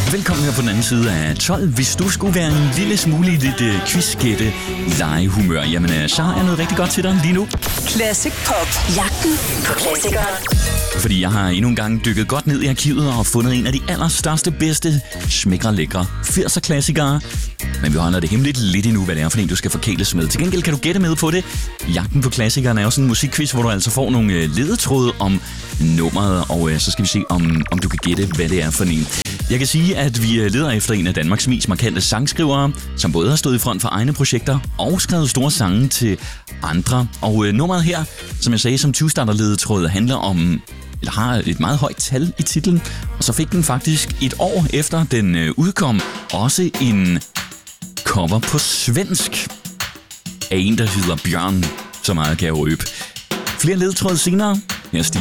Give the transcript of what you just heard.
Velkommen her på den anden side af 12. Hvis du skulle være en lille smule i dit quizgætte legehumør, jamen så har jeg noget rigtig godt til dig lige nu. Classic Pop. Jagten på klassikere. Fordi jeg har endnu en gang dykket godt ned i arkivet og fundet en af de allerstørste, bedste, smækre, lækre 80'er-klassikere. Men vi holder det hemmeligt lidt endnu, hvad det er for en, du skal forkæles med. Til gengæld kan du gætte med på det. Jagten på klassikeren er jo sådan en musikquiz, hvor du altså får nogle ledetråde om nummeret, og så skal vi se, om du kan gætte, hvad det er for en. Jeg kan sige, at vi leder efter en af Danmarks mest markante sangskrivere, som både har stået i front for egne projekter og skrevet store sange til andre. Og nummeret her, som jeg sagde som 20-starter-ledetråd, handler om, eller har et meget højt tal i titlen, og så fik den faktisk et år efter den udkom også en cover på svensk af en, der hedder Bjørn. Så meget kan jeg røbe. Flere ledetråde senere.